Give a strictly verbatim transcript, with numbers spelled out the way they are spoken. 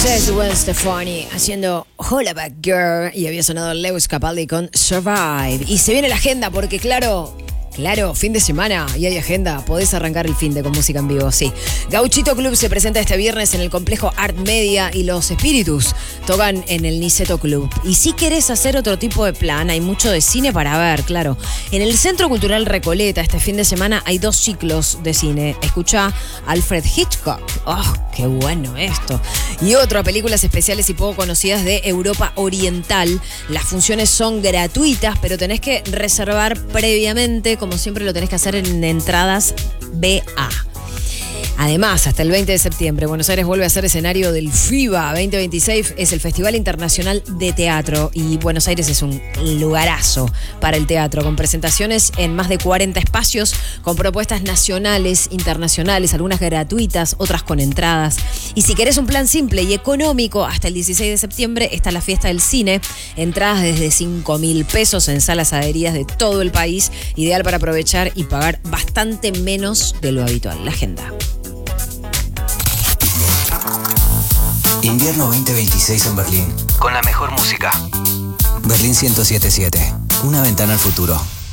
Es Gwen Stefani haciendo Hollaback Girl y había sonado Lewis Capaldi con Survive. Y se viene la agenda porque claro, claro, fin de semana y hay agenda. Podés arrancar el fin de con música en vivo, sí. Gauchito Club se presenta este viernes en el complejo Art Media y Los Espíritus tocan en el Niceto Club. Y si querés hacer otro tipo de plan, hay mucho de cine para ver, claro. En el Centro Cultural Recoleta este fin de semana hay dos ciclos de cine. Escuchá Alfred Hitchcock. ¡Oh, qué bueno esto! Y otro a películas especiales y poco conocidas de Europa Oriental. Las funciones son gratuitas, pero tenés que reservar previamente. Como siempre lo tenés que hacer en Entradas B A. Además, hasta el veinte de septiembre, Buenos Aires vuelve a ser escenario del FIBA veinte veintiséis, es el Festival Internacional de Teatro y Buenos Aires es un lugarazo para el teatro, con presentaciones en más de cuarenta espacios, con propuestas nacionales, internacionales, algunas gratuitas, otras con entradas. Y si querés un plan simple y económico, hasta el dieciséis de septiembre está la fiesta del cine, entradas desde cinco mil pesos en salas adheridas de todo el país, ideal para aprovechar y pagar bastante menos de lo habitual. La agenda. Invierno veinte veintiséis en Berlín. Con la mejor música. Berlín ciento siete punto siete. Una ventana al futuro.